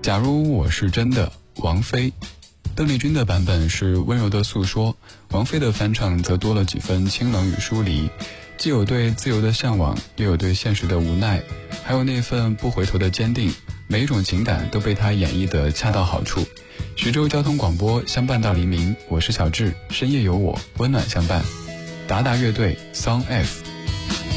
假如我是真的，王菲。邓丽君的版本是温柔的诉说，王菲的翻唱则多了几分清冷与疏离，既有对自由的向往，又有对现实的无奈，还有那份不回头的坚定，每一种情感都被她演绎得恰到好处。徐州交通广播，相伴到黎明，我是小智，深夜有我，温暖相伴。达达乐队 Song F。